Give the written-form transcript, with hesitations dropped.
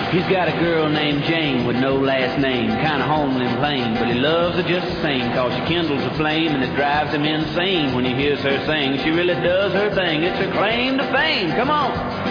He's got a girl named Jane with no last name, kinda homely and plain, but he loves her just the same, 'cause she kindles a flame and it drives him insane when he hears her sing. She really does her thing, it's her claim to fame. Come on!